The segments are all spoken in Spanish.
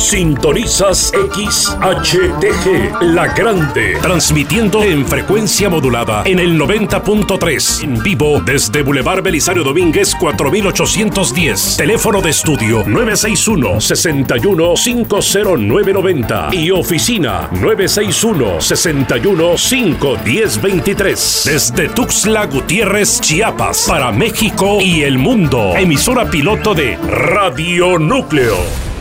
Sintonizas XHTG, La Grande, transmitiendo en frecuencia modulada en el 90.3, en vivo desde Boulevard Belisario Domínguez 4810. Teléfono de estudio 961-61-50990 y oficina 961-61-51023. Desde Tuxtla Gutiérrez, Chiapas, para México y el mundo. Emisora piloto de Radio Núcleo.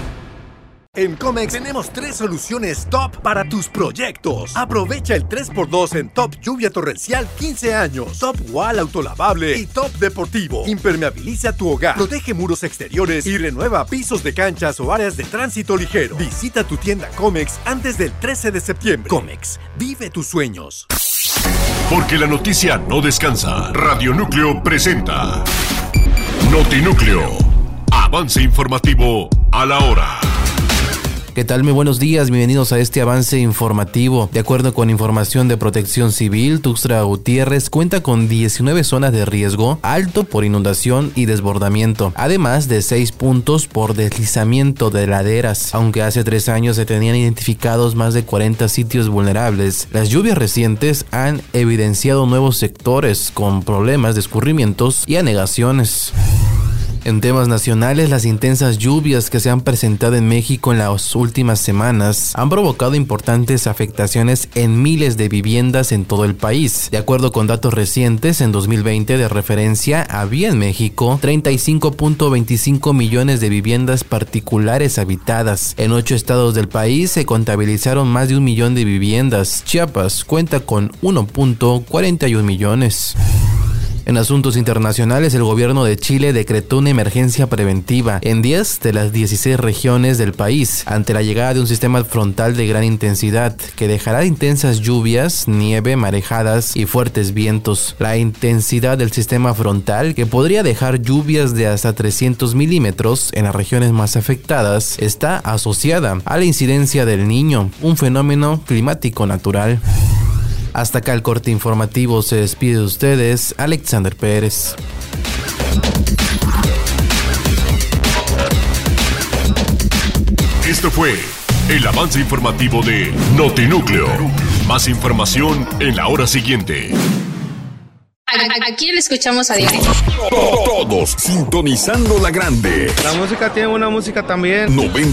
En Comex tenemos 3 soluciones top para tus proyectos. Aprovecha el 3x2 en Top Lluvia Torrencial 15 años, Top Wall Autolavable y Top Deportivo. Impermeabiliza tu hogar, protege muros exteriores y renueva pisos de canchas o áreas de tránsito ligero. Visita tu tienda Comex antes del 13 de septiembre. Comex, vive tus sueños. Porque la noticia no descansa. Radio Núcleo presenta Notinúcleo. Avance informativo a la hora. ¿Qué tal? Muy buenos días, bienvenidos a este avance informativo. De acuerdo con información de Protección Civil, Tuxtla Gutiérrez cuenta con 19 zonas de riesgo alto por inundación y desbordamiento, además de 6 puntos por deslizamiento de laderas. Aunque hace 3 años se tenían identificados más de 40 sitios vulnerables, las lluvias recientes han evidenciado nuevos sectores con problemas de escurrimientos y anegaciones. En temas nacionales, las intensas lluvias que se han presentado en México en las últimas semanas han provocado importantes afectaciones en miles de viviendas en todo el país. De acuerdo con datos recientes, en 2020 de referencia, había en México 35.25 millones de viviendas particulares habitadas. En 8 estados del país se contabilizaron más de 1 millón de viviendas. Chiapas cuenta con 1.41 millones. En asuntos internacionales, el gobierno de Chile decretó una emergencia preventiva en 10 de las 16 regiones del país ante la llegada de un sistema frontal de gran intensidad que dejará intensas lluvias, nieve, marejadas y fuertes vientos. La intensidad del sistema frontal, que podría dejar lluvias de hasta 300 milímetros en las regiones más afectadas, está asociada a la incidencia del Niño, un fenómeno climático natural. Hasta acá el corte informativo. Se despide de ustedes, Alexander Pérez. Esto fue el avance informativo de Notinúcleo. Más información en la hora siguiente. Aquí le escuchamos a diario. Todos sintonizando La Grande. La música tiene una música también. 90.